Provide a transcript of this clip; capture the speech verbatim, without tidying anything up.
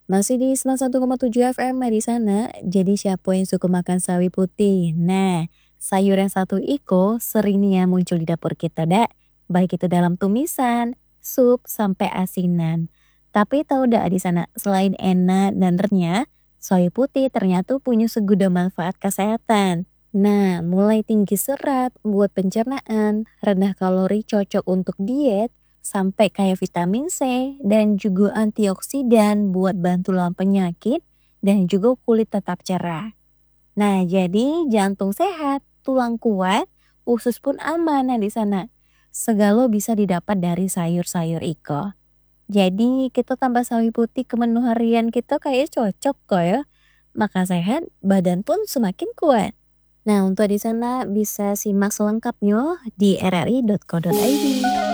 Masih di sembilan puluh satu koma tujuh F M di sana. Jadi siapa yang suka makan sawi putih? Nah, sayur yang satu iko sering nih ya muncul di dapur kita dak. Baik itu dalam tumisan, sup, sampai asinan. Tapi tahu dak di sana selain enak dan renyah, sawi putih ternyata punya segudang manfaat kesehatan. Nah, mulai tinggi serat buat pencernaan, rendah kalori cocok untuk diet, sampai kayak vitamin C dan juga antioksidan buat bantu lawan penyakit dan juga kulit tetap cerah. Nah, jadi jantung sehat, tulang kuat, usus pun aman nah di sana. Segala bisa didapat dari sayur-sayur iko. Jadi kita tambah sawi putih ke menu harian kita kayak cocok kok ya. Maka sehat, badan pun semakin kuat. Nah, untuk di sana bisa simak selengkapnya di r r i titik co titik i d.